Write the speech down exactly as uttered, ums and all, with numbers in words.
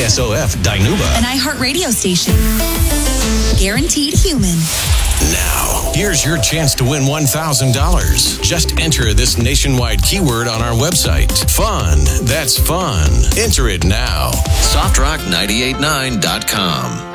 S O F Dinuba. An iHeartRadio station. Guaranteed human. Now, here's your chance to win one thousand dollars. Just enter this nationwide keyword on our website. Fun. That's fun. Enter it now. soft rock nine eight nine dot com.